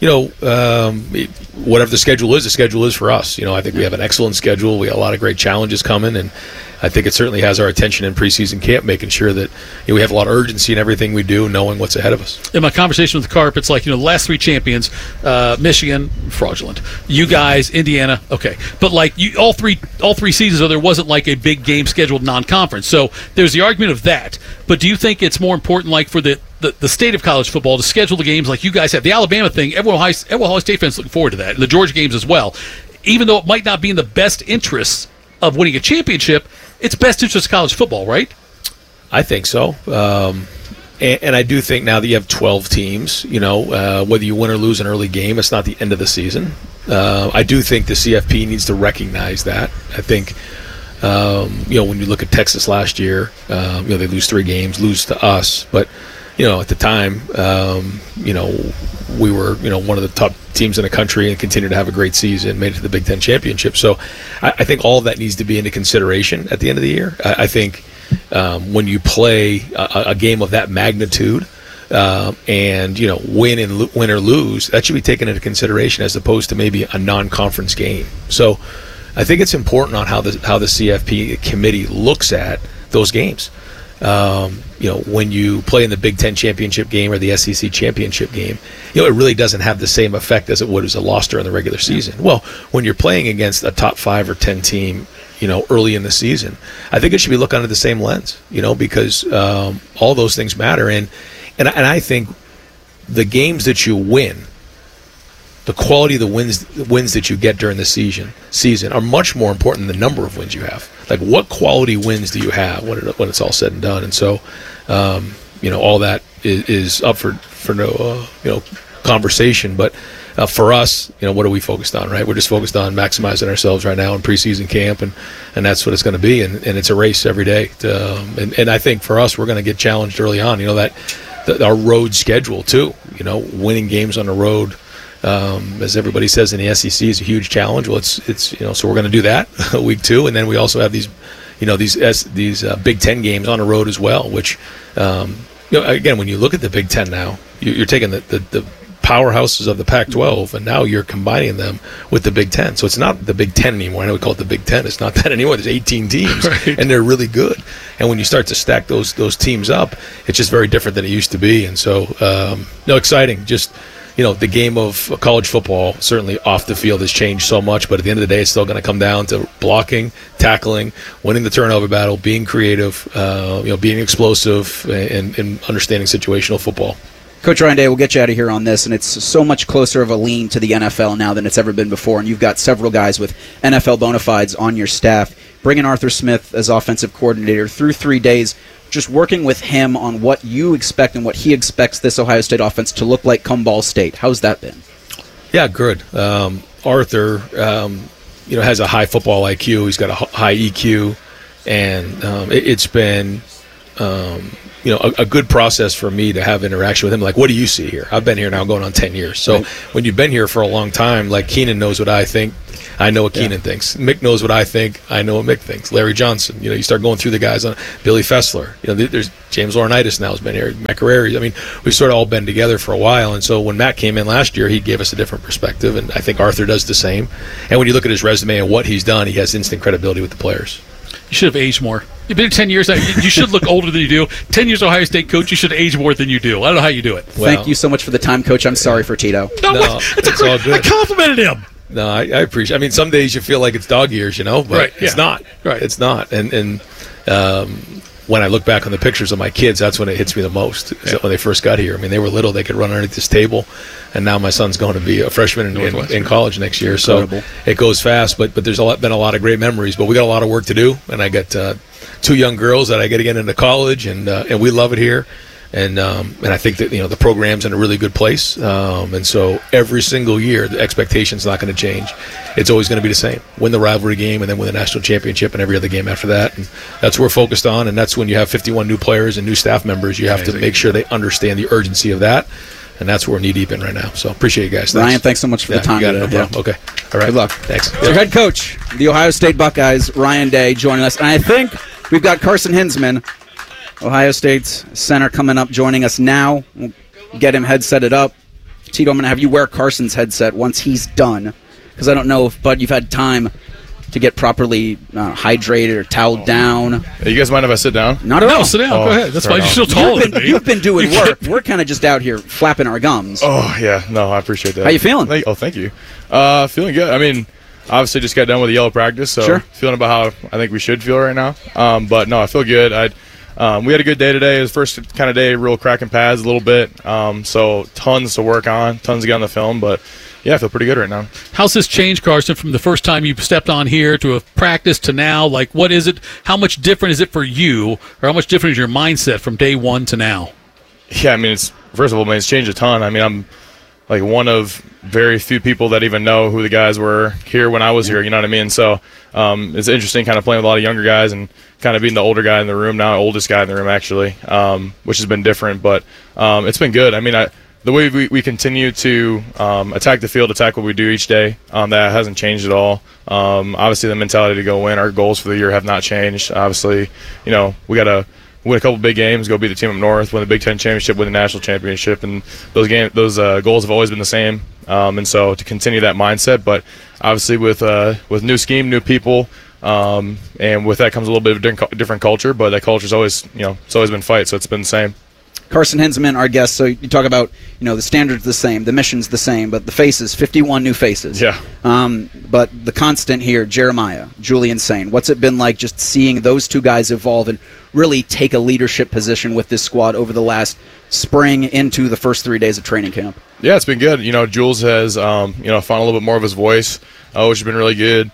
whatever the schedule is for us. I think we have an excellent schedule. We have a lot of great challenges coming, and I think it certainly has our attention in preseason camp, making sure that we have a lot of urgency in everything we do, knowing what's ahead of us. In my conversation with the Carp, it's like, the last three champions, Michigan, fraudulent. You guys, Indiana, okay. But all three seasons, there wasn't like a big game scheduled non-conference. So there's the argument of that. But do you think it's more important, for the state of college football to schedule the games like you guys have? The Alabama thing, every Ohio State fans looking forward to that, and the Georgia games as well. Even though it might not be in the best interests of winning a championship, it's best interest of college football, right? I think so. And I do think now that you have 12 teams, whether you win or lose an early game, it's not the end of the season. I do think the CFP needs to recognize that. I think, when you look at Texas last year, they lose 3 games, lose to us. But, at the time, we were, one of the top teams in the country and continued to have a great season, made it to the Big Ten championship. So I think all of that needs to be into consideration at the end of the year. I think when you play a game of that magnitude and win or lose, that should be taken into consideration as opposed to maybe a non-conference game. So I think it's important on how the CFP committee looks at those games. When you play in the Big Ten championship game or the SEC championship game, it really doesn't have the same effect as it would as a loss during the regular season. Well, when you're playing against a top 5 or 10 team, early in the season, I think it should be looked under the same lens, because all those things matter. And I think the games that you win, the quality of the wins that you get during the season are much more important than the number of wins you have. Like, what quality wins do you have when it's all said and done? And so, all that is up for no conversation. But for us, what are we focused on, right? We're just focused on maximizing ourselves right now in preseason camp, and that's what it's going to be. And it's a race every day. And I think for us, we're going to get challenged early on. Our road schedule too. Winning games on the road. As everybody says in the SEC, is a huge challenge. Well, it's so we're going to do that week 2, and then we also have these Big Ten games on the road as well. Which, again, when you look at the Big Ten now, you're taking the powerhouses of the Pac-12, and now you're combining them with the Big Ten. So it's not the Big Ten anymore. I know we call it the Big Ten. It's not that anymore. There's 18 teams, right, and they're really good. And when you start to stack those teams up, it's just very different than it used to be. And so, exciting. Just. The game of college football, certainly off the field, has changed so much, but at the end of the day, it's still going to come down to blocking, tackling, winning the turnover battle, being creative, being explosive, and understanding situational football. Coach Ryan Day, we'll get you out of here on this, and it's so much closer of a lean to the NFL now than it's ever been before, and you've got several guys with NFL bona fides on your staff. Bringing Arthur Smith as offensive coordinator through 3 days, just working with him on what you expect and what he expects this Ohio State offense to look like come Ball State. How's that been? Yeah, good. Arthur, has a high football IQ. He's got a high EQ, and it's been a good process for me to have interaction with him. Like, what do you see here? I've been here now going on 10 years. So when you've been here for a long time, like Keenan knows what I think. I know what Keenan thinks. Mick knows what I think. I know what Mick thinks. Larry Johnson. You start going through the guys on Billy Fessler. There's James Laurinaitis now has been here. Matt Carreri. I mean, we've sort of all been together for a while. And so when Matt came in last year, he gave us a different perspective. And I think Arthur does the same. And when you look at his resume and what he's done, he has instant credibility with the players. You should have aged more. You've been 10 years. You should look older than you do. 10 years Ohio State coach, you should age more than you do. I don't know how you do it. Thank you so much for the time, Coach. I'm sorry for Tito. No, it's all good. I complimented him. No, I appreciate. I mean, some days you feel like it's dog years, but it's not. Right, it's not. And when I look back on the pictures of my kids, that's when it hits me the most. When they first got here, I mean, they were little; they could run underneath this table, and now my son's going to be a freshman in college next year. Incredible. So it goes fast. But there's been a lot of great memories. But we got a lot of work to do, and I got 2 young girls that I got to get into college, and we love it here. And I think that the program's in a really good place, and so every single year the expectation's not going to change. It's always going to be the same: win the rivalry game, and then win the national championship, and every other game after that. And that's what we're focused on. And that's when you have 51 new players and new staff members. You have to make sure they understand the urgency of that, and that's what we're knee deep in right now. So appreciate you guys. Thanks. Ryan, thanks so much for the time. You got it. No problem. Okay. All right. Good luck. Thanks. Your head coach, the Ohio State Buckeyes, Ryan Day, joining us, and I think we've got Carson Hinsman, Ohio State's center, coming up, joining us now. We'll get him headsetted up. Tito, I'm going to have you wear Carson's headset once he's done, because I don't know if, Bud, you've had time to get properly hydrated or toweled down. Hey, you guys mind if I sit down? Not at all. No, sit down. Go ahead. That's fine. You're still taller than me. You've been doing work. We're kind of just out here flapping our gums. Oh, yeah. No, I appreciate that. How you feeling? Thank you. Feeling good. I mean, obviously just got done with the yellow practice, so feeling about how I think we should feel right now. But, no, I feel good. We had a good day today. It was the first kind of day, real cracking pads a little bit. So tons to work on, tons to get on the film. But, yeah, I feel pretty good right now. How's this changed, Carson, from the first time you stepped on here to a practice to now? Like, what is it? How much different is it for you, or how much different is your mindset from day one to now? Yeah, I mean, it's changed a ton. I mean, I'm like one of very few people that even know who the guys were here when I was here, you know what I mean? So it's interesting kind of playing with a lot of younger guys and kind of being the older guy in the room now, oldest guy in the room actually, which has been different, but it's been good. I mean, the way we continue to attack the field, attack what we do each day, that hasn't changed at all. Obviously, the mentality to go win, our goals for the year have not changed. Obviously, we got to win a couple big games, go beat the team up north, win the Big Ten championship, win the national championship, and those goals have always been the same. And so to continue that mindset, but obviously with new scheme, new people, and with that comes a little bit of a different culture. But that culture's always, it's always been fight, so it's been the same. Carson Hinsman, our guest. So you talk about, the standard's the same, the mission's the same, but the faces, 51 new faces. Yeah. But the constant here, Jeremiah, Julian Sain. What's it been like just seeing those two guys evolve and really take a leadership position with this squad over the last spring into the first 3 days of training camp? Yeah, it's been good. Jules has, found a little bit more of his voice, which has been really good.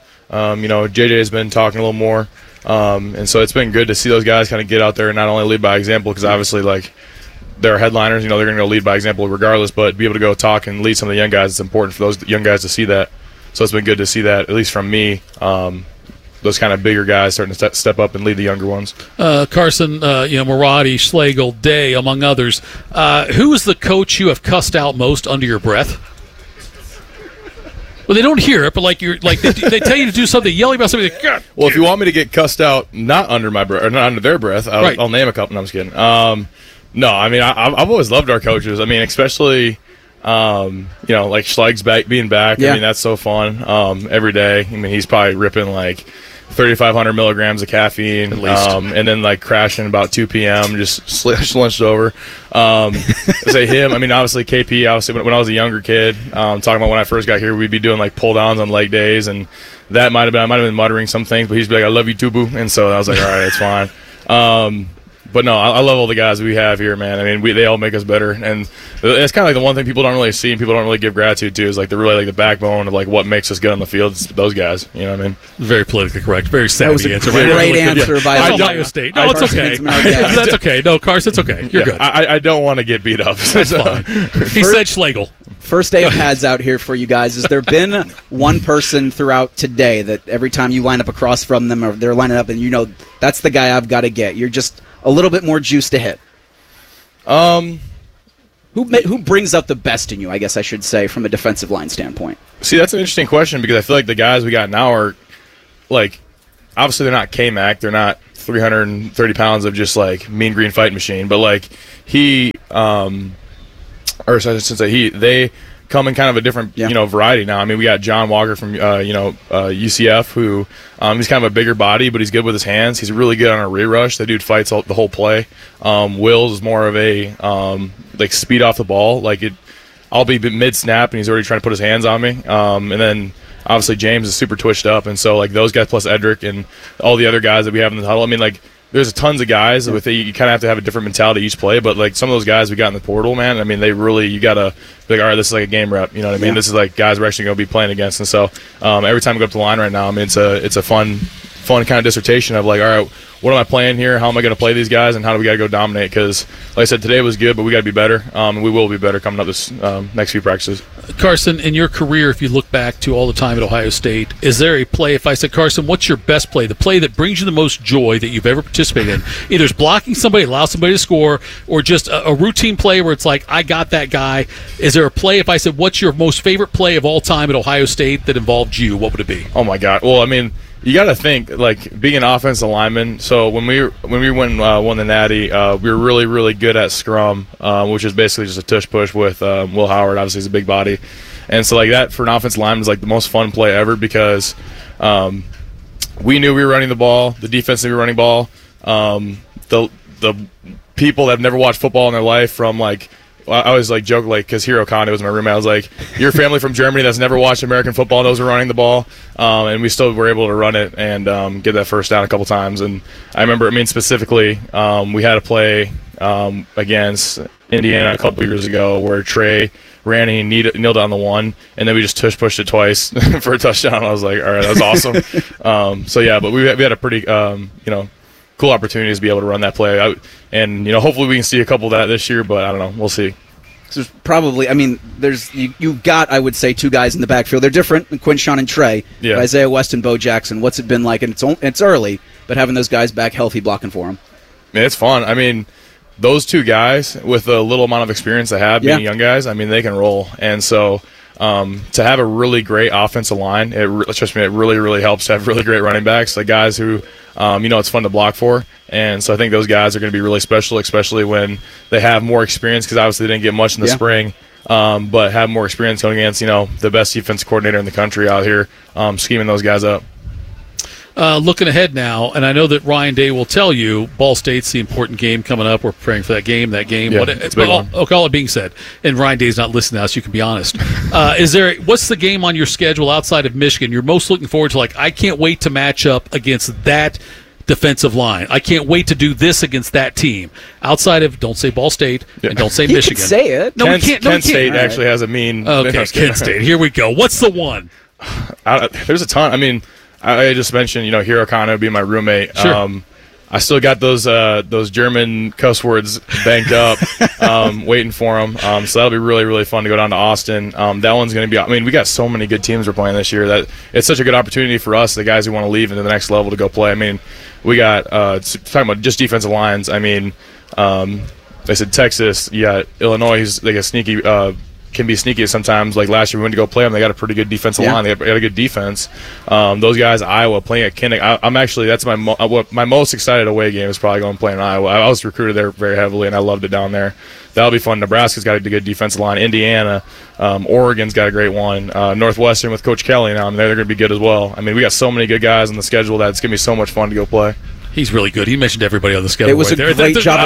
JJ has been talking a little more. And so it's been good to see those guys kind of get out there and not only lead by example, because obviously, they're headliners, they're going to go lead by example regardless, but be able to go talk and lead some of the young guys. It's important for those young guys to see that. So it's been good to see that, at least from me, those kind of bigger guys starting to step up and lead the younger ones. Carson, Marotti, Schlegel, Day, among others. Who is the coach you have cussed out most under your breath? Well, they don't hear it, but they tell you to do something, yelling about something. God, well, if you want me to get cussed out, not under my breath or not under their breath, I'll name a couple. No, I'm just kidding. No, I mean, I've always loved our coaches. I mean, especially, like Schleg's being back. Yeah. I mean, that's so fun every day. I mean, he's probably ripping 3,500 milligrams of caffeine, at least. And then crashing about 2 p.m. just slunched over. Say him. I mean, obviously KP. Obviously, when I was a younger kid, talking about when I first got here, we'd be doing pull downs on leg days, and that I might have been muttering some things, but he'd be like, "I love you too, boo," and so I was like, "All right, it's fine." But no, I love all the guys we have here, man. I mean, they all make us better, and it's kind of like the one thing people don't really see and people don't really give gratitude to is like the backbone of like what makes us good on the field. It's those guys, you know what I mean? Very politically correct, very savvy That was a answer. great answer by Ohio State. No, it's okay. That's okay. No, Carson, it's okay. You're good. I don't want to get beat up. That's fine. He said Schlegel. First day of pads out here for you guys. Has there been one person throughout today that every time you line up across from them or they're lining up and you know that's the guy I've got to get? You're just a little bit more juice to hit. Who brings out the best in you, I guess I should say, from a defensive line standpoint? See, that's an interesting question because I feel like the guys we got now are, like, obviously they're not K-Mac. They're not 330 pounds of just, like, mean green fight machine. But, like, they come in kind of a different, variety now. I mean, we got John Walker from, UCF, who he's kind of a bigger body, but he's good with his hands. He's really good on a re-rush. That dude fights the whole play. Wills is more of a, speed off the ball. I'll be mid-snap, and he's already trying to put his hands on me. And then, obviously, James is super twitched up. And so, those guys plus Edric and all the other guys that we have in the huddle, I mean, there's tons of guys with it. You kind of have to have a different mentality each play, but some of those guys we got in the portal, man, I mean, you gotta be like, all right, this is like a game rep, you know what I mean? This is like guys we're actually gonna be playing against, and so every time we go up to the line right now, I mean, it's a fun kind of dissertation of all right, what am I playing here? How am I going to play these guys, and how do we got to go dominate? Because, like I said, today was good, but we got to be better, and we will be better coming up this next few practices. Carson, in your career, if you look back to all the time at Ohio State, is there a play, if I said, Carson, what's your best play, the play that brings you the most joy that you've ever participated in? Either it's blocking somebody, allow somebody to score, or just a routine play where it's like, I got that guy. Is there a play, if I said, what's your most favorite play of all time at Ohio State that involved you, what would it be? Oh, my God. Well, I mean, you got to think, being an offensive lineman, so when we won the Natty, we were really, really good at scrum, which is basically just a tush-push with Will Howard. Obviously, he's a big body. And so, that for an offensive lineman is, the most fun play ever because we knew we were running the ball, the defense knew we were running ball. The people that have never watched football in their life from, I always joke because Hiro Kane was my roommate. I was like, "Your family from Germany that's never watched American football knows we're running the ball," and we still were able to run it and get that first down a couple times. And I remember, specifically, we had a play against Indiana a couple years ago where Trey ran and he kneeled on the one, and then we just tush-pushed it twice for a touchdown. I was like, "All right, that was awesome." But we had a pretty cool opportunities to be able to run that play. And hopefully we can see a couple of that this year, but I don't know. We'll see. There's probably, you've got, I would say, two guys in the backfield. They're different, Quinshon and Trey. Yeah. Isaiah West and Bo Jackson. What's it been like? And it's early, but having those guys back healthy blocking for them. Man, it's fun. I mean, those two guys with a little amount of experience they have being young guys, I mean, they can roll. And so to have a really great offensive line, trust me, it really, really helps to have really great running backs, guys who it's fun to block for. And so I think those guys are going to be really special, especially when they have more experience because obviously they didn't get much in the spring, but have more experience going against, the best defense coordinator in the country out here scheming those guys up. Looking ahead now, and I know that Ryan Day will tell you Ball State's the important game coming up. We're preparing for that game. Yeah, it's a big one. All it being said, and Ryan Day's not listening to us, you can be honest. What's the game on your schedule outside of Michigan you're most looking forward to? I can't wait to match up against that defensive line. I can't wait to do this against that team. Outside of, don't say Ball State and don't say Michigan. Can say it. No, we can't. Kent State actually has a mean. Okay, Kent State. Here we go. What's the one? There's a ton. I mean, I just mentioned, Hiro Kane being my roommate. Sure. I still got those German cuss words banked up, waiting for them. So that'll be really, really fun to go down to Austin. That one's going to be. I mean, we got so many good teams we're playing this year that it's such a good opportunity for us, the guys who want to leave into the next level, to go play. I mean, we got talking about just defensive lines. I mean, I said Texas. You got Illinois. Who's a sneaky. Can be sneaky sometimes. Last year we went to go play them. They got a pretty good defensive line. They got a good defense. Those guys, Iowa, playing at Kinnick. I'm actually, that's my most excited away game is probably going to play in Iowa. I was recruited there very heavily, and I loved it down there. That'll be fun. Nebraska's got a good defensive line. Indiana, Oregon's got a great one. Northwestern with Coach Kelly now, they're going to be good as well. I mean, we got so many good guys on the schedule that it's going to be so much fun to go play. He's really good. He mentioned everybody on the schedule. It was right a there. great job.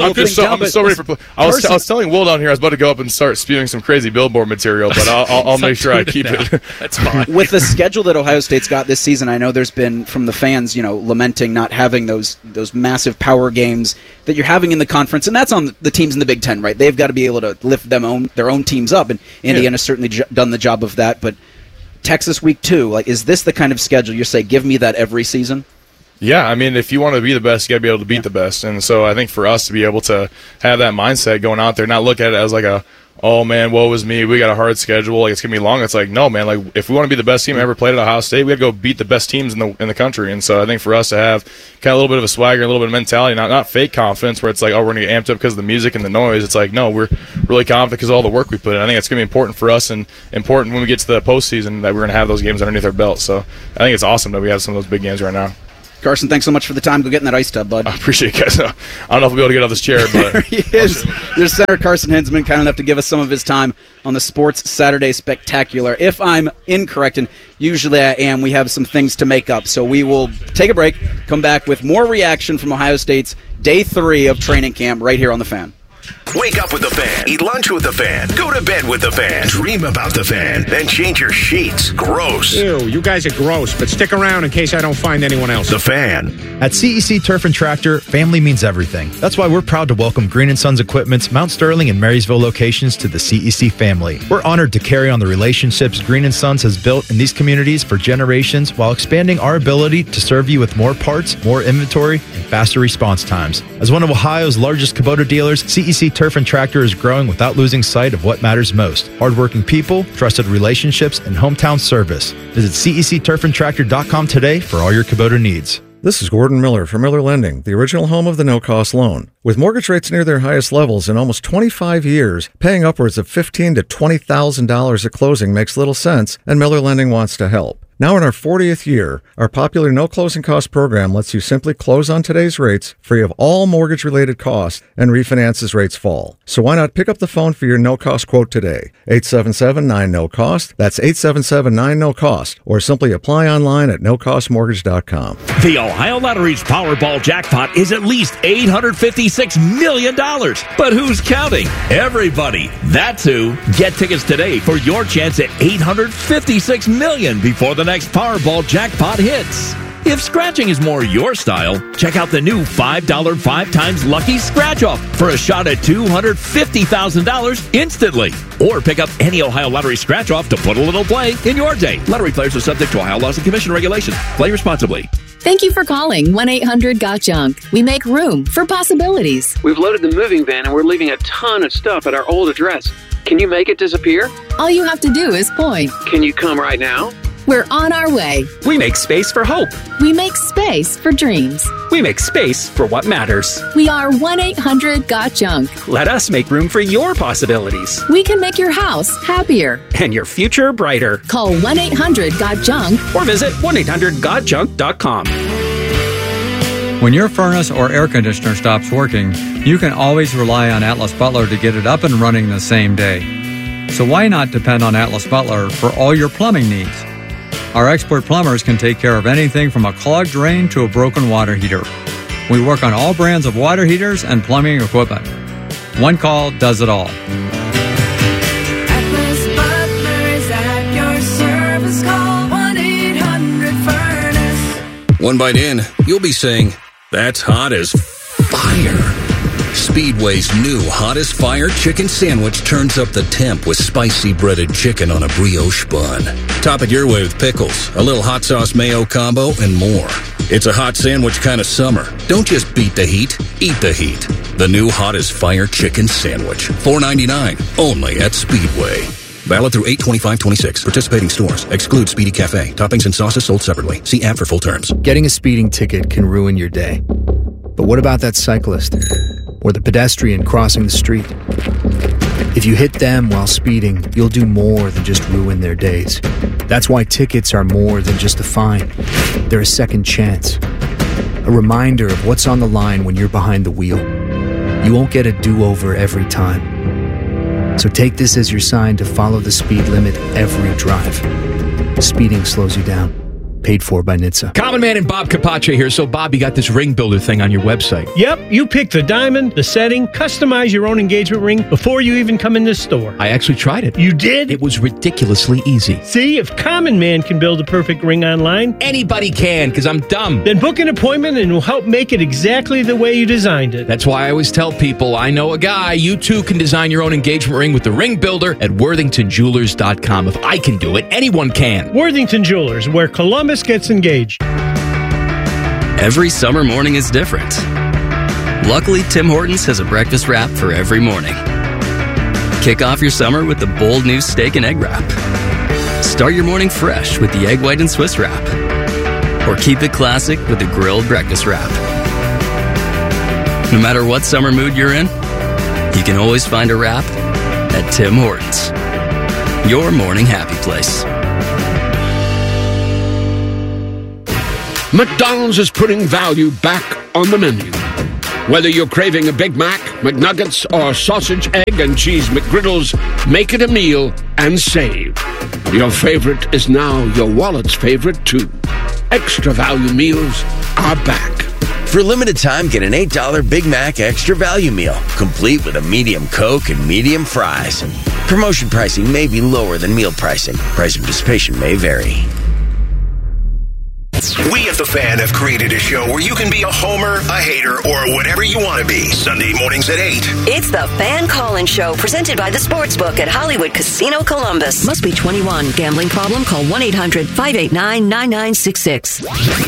I'm so ready for. I was telling Will down here I was about to go up and start spewing some crazy billboard material, but I'll make sure I keep it. That's fine. With the schedule that Ohio State's got this season, I know there's been from the fans, lamenting not having those massive power games that you're having in the conference, and that's on the teams in the Big Ten, right? They've got to be able to lift their own teams up, and Indiana's certainly done the job of that. But Texas week 2, is this the kind of schedule you say, give me that every season? Yeah, I mean, if you want to be the best, you got to be able to beat the best. And so I think for us to be able to have that mindset going out there, not look at it as oh, man, woe is me, we got a hard schedule, it's going to be long. It's no, man, if we want to be the best team ever played at Ohio State, we got to go beat the best teams in the country. And so I think for us to have kind of a little bit of a swagger, a little bit of mentality, not fake confidence where it's oh, we're going to get amped up because of the music and the noise. It's no, we're really confident because of all the work we put in. I think it's going to be important for us and important when we get to the postseason that we're going to have those games underneath our belt. So I think it's awesome that we have some of those big games right now. Carson, thanks so much for the time. Go get in that ice tub, bud. I appreciate it, guys. I don't know if we'll be able to get out of this chair, but there he is. There's Senator Carson Hinsman, kind enough to give us some of his time on the Sports Saturday Spectacular. If I'm incorrect, and usually I am, we have some things to make up. So we will take a break, come back with more reaction from Ohio State's Day 3 of training camp right here on The Fan. Wake up with the Fan. Eat lunch with the Fan. Go to bed with the Fan. Dream about the Fan. Then change your sheets. Gross. Ew, you guys are gross, but stick around in case I don't find anyone else. The Fan. At CEC Turf and Tractor, family means everything. That's why we're proud to welcome Green & Sons Equipment's Mount Sterling and Marysville locations to the CEC family. We're honored to carry on the relationships Green & Sons has built in these communities for generations while expanding our ability to serve you with more parts, more inventory, and faster response times. As one of Ohio's largest Kubota dealers, CEC Turf and Tractor is growing without losing sight of what matters most. Hardworking people, trusted relationships, and hometown service. Visit CECTurfandTractor.com today for all your Kubota needs. This is Gordon Miller from Miller Lending, the original home of the no-cost loan. With mortgage rates near their highest levels in almost 25 years, paying upwards of $15,000 to $20,000 at closing makes little sense, and Miller Lending wants to help. Now in our 40th year, our popular no closing cost program lets you simply close on today's rates, free of all mortgage-related costs, and refinance as rates fall. So why not pick up the phone for your no-cost quote today? 877-9-NO-COST. That's 877-9-NO-COST. Or simply apply online at nocostmortgage.com. The Ohio Lottery's Powerball jackpot is at least $856 million. But who's counting? Everybody. That's who. Get tickets today for your chance at $856 million before the next Powerball jackpot hits. If scratching is more your style, check out the new $5 5 times Lucky Scratch Off for a shot at $250,000 instantly. Or pick up any Ohio Lottery Scratch Off to put a little play in your day. Lottery players are subject to Ohio laws and commission regulations. Play responsibly. Thank you for calling 1-800-GOT-JUNK. We make room for possibilities. We've loaded the moving van and we're leaving a ton of stuff at our old address. Can you make it disappear? All you have to do is point. Can you come right now? We're on our way. We make space for hope. We make space for dreams. We make space for what matters. We are 1-800-GOT-JUNK. Let us make room for your possibilities. We can make your house happier. And your future brighter. Call 1-800-GOT-JUNK. Or visit 1-800-GOT-JUNK.com. When your furnace or air conditioner stops working, you can always rely on Atlas Butler to get it up and running the same day. So why not depend on Atlas Butler for all your plumbing needs? Our expert plumbers can take care of anything from a clogged drain to a broken water heater. We work on all brands of water heaters and plumbing equipment. One call does it all. Atlas Butler is at your service. Call 1-800-FURNACE. One bite in, you'll be saying, "That's hot as fire." Speedway's new Hot as Fire chicken sandwich turns up the temp with spicy breaded chicken on a brioche bun. Top it your way with pickles, a little hot sauce mayo combo, and more. It's a hot sandwich kind of summer. Don't just beat the heat, eat the heat. The new Hot as Fire chicken sandwich. $4.99, only at Speedway. Valid through 8/25/26. Participating stores. Exclude Speedy Cafe. Toppings and sauces sold separately. See app for full terms. Getting a speeding ticket can ruin your day. But what about that cyclist? Or the pedestrian crossing the street? If you hit them while speeding, you'll do more than just ruin their days. That's why tickets are more than just a fine. They're a second chance. A reminder of what's on the line when you're behind the wheel. You won't get a do-over every time. So take this as your sign to follow the speed limit every drive. Speeding slows you down. paid for by NHTSA. Common Man and Bob Capace here. So, Bob, you got this ring builder thing on your website. Yep, you pick the diamond, the setting, customize your own engagement ring before you even come in this store. I actually tried it. You did? It was ridiculously easy. See, if Common Man can build a perfect ring online, anybody can, because I'm dumb. Then book an appointment and we'll help make it exactly the way you designed it. That's why I always tell people, I know a guy. You too can design your own engagement ring with the ring builder at worthingtonjewelers.com. If I can do it, anyone can. Worthington Jewelers, where Columbus gets engaged. Every summer morning is different. Luckily, Tim Hortons has a breakfast wrap for every morning. Kick off your summer with the bold new steak and egg wrap. Start your morning fresh with the egg white and Swiss wrap. Or keep it classic with the grilled breakfast wrap. No matter what summer mood you're in, you can always find a wrap at Tim Hortons. Your morning happy place. McDonald's is putting value back on the menu. Whether you're craving a Big Mac, McNuggets, or sausage, egg, and cheese McGriddles, make it a meal and save. Your favorite is now your wallet's favorite, too. Extra value meals are back. For a limited time, get an $8 Big Mac Extra Value Meal, complete with a medium Coke and medium fries. Promotion pricing may be lower than meal pricing. Price of participation may vary. We at The Fan have created a show where you can be a homer, a hater, or whatever you want to be. Sunday mornings at 8. It's The Fan Call-In Show, presented by the Sportsbook at Hollywood Casino Columbus. Must be 21. Gambling problem? Call 1-800-589-9966.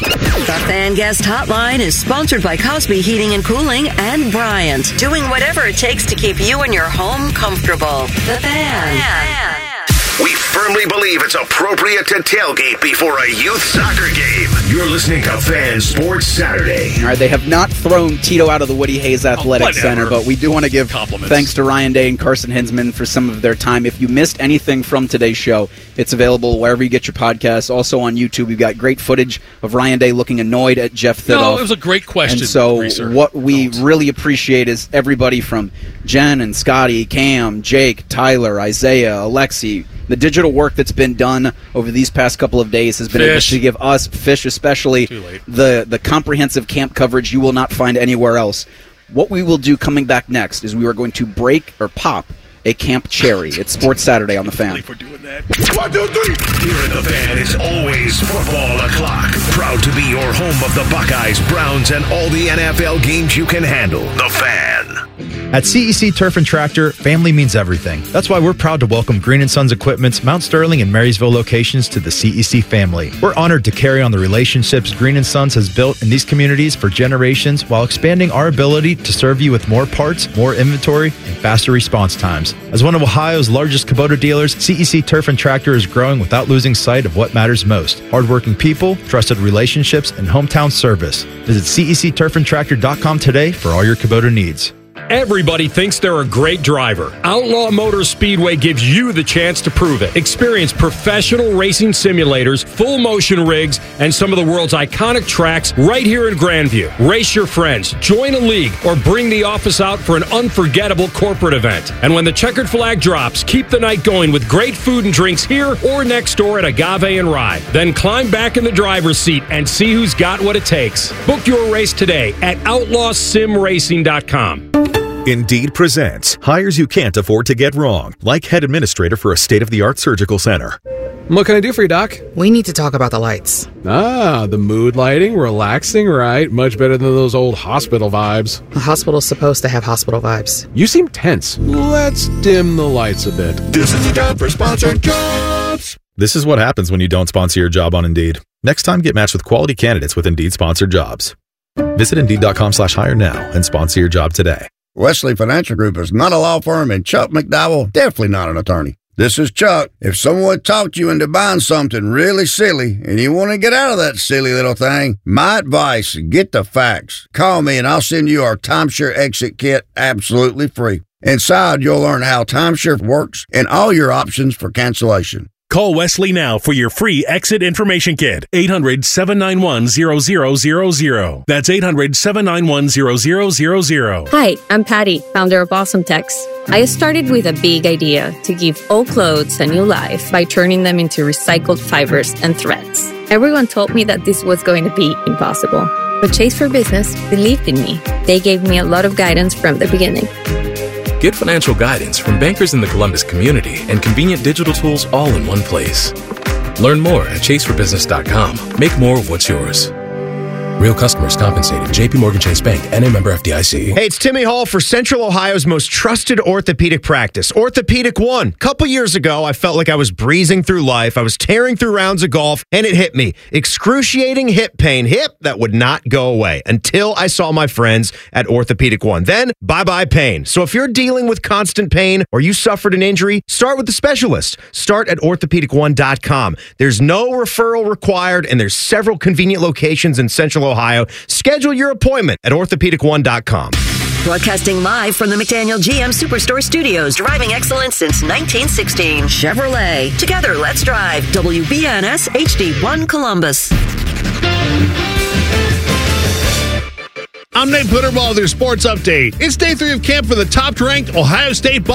The Fan Guest Hotline is sponsored by Cosby Heating and Cooling and Bryant, doing whatever it takes to keep you and your home comfortable. The Fan. We firmly believe it's appropriate to tailgate before a youth soccer game. You're listening to Fan Sports Saturday. All right, they have not thrown Tito out of the Woody Hayes Athletic Center, but we do want to give thanks to Ryan Day and Carson Hinsman for some of their time. If you missed anything from today's show, it's available wherever you get your podcasts. Also on YouTube, we've got great footage of Ryan Day looking annoyed at Jeff Thidoff. No, it was a great question. And so what we really appreciate is everybody from Jen and Scotty, Cam, Jake, Tyler, Isaiah, Alexi. The digital work that's been done over these past couple of days has been able to give us, Fish especially, the comprehensive camp coverage you will not find anywhere else. What we will do coming back next is we are going to break or pop a Camp Cherry. It's Sports Saturday on The Fan. We're doing that. 1, 2, 3. Here at The Fan, it's always football o'clock. Proud to be your home of the Buckeyes, Browns, and all the NFL games you can handle. The Fan. At CEC Turf and Tractor, family means everything. That's why we're proud to welcome Green & Sons Equipment's Mount Sterling and Marysville locations to the CEC family. We're honored to carry on the relationships Green & Sons has built in these communities for generations while expanding our ability to serve you with more parts, more inventory, and faster response times. As one of Ohio's largest Kubota dealers, CEC Turf and Tractor is growing without losing sight of what matters most: hardworking people, trusted relationships, and hometown service. Visit CECTurfandTractor.com today for all your Kubota needs. Everybody thinks they're a great driver. Outlaw Motor Speedway gives you the chance to prove it. Experience professional racing simulators, full motion rigs, and some of the world's iconic tracks right here in Grandview. Race your friends, join a league, or bring the office out for an unforgettable corporate event. And when the checkered flag drops, keep the night going with great food and drinks here or next door at Agave and Rye. Then climb back in the driver's seat and see who's got what it takes. Book your race today at outlawsimracing.com. Indeed presents hires you can't afford to get wrong, like head administrator for a state-of-the-art surgical center. What can I do for you, Doc? We need to talk about the lights. Ah, the mood lighting, relaxing, right? Much better than those old hospital vibes. A hospital's supposed to have hospital vibes. You seem tense. Let's dim the lights a bit. This is the time for sponsored jobs. This is what happens when you don't sponsor your job on Indeed. Next time, get matched with quality candidates with Indeed sponsored jobs. Visit Indeed.com/hire now and sponsor your job today. Wesley Financial Group is not a law firm, and Chuck McDowell definitely not an attorney. This is Chuck. If someone talked you into buying something really silly and you want to get out of that silly little thing, my advice, get the facts. Call me and I'll send you our timeshare exit kit absolutely free. Inside, you'll learn how timeshare works and all your options for cancellation. Call Wesley now for your free exit information kit. 800-791-0000. That's 800-791-0000. Hi, I'm Patty, founder of Awesome Tex. I started with a big idea to give old clothes a new life by turning them into recycled fibers and threads. Everyone told me that this was going to be impossible. But Chase for Business believed in me. They gave me a lot of guidance from the beginning. Get financial guidance from bankers in the Columbus community and convenient digital tools all in one place. Learn more at chaseforbusiness.com. Make more of what's yours. Real customers compensated. J.P. Morgan Chase Bank, N.A. member FDIC. Hey, it's Timmy Hall for Central Ohio's most trusted orthopedic practice, Orthopedic One. Couple years ago, I felt like I was breezing through life. I was tearing through rounds of golf, and it hit me. Excruciating hip pain. Hip that would not go away until I saw my friends at Orthopedic One. Then, bye-bye pain. So if you're dealing with constant pain or you suffered an injury, start with the specialist. Start at orthopedic1.com. There's no referral required, and there's several convenient locations in Central Ohio. Schedule your appointment at orthopedic1.com. Broadcasting live from the McDaniel GM Superstore Studios, driving excellence since 1916. Chevrolet. Together, let's drive. WBNS HD1 Columbus. I'm Nate Putterball with your sports update. It's day 3 of camp for the top-ranked Ohio State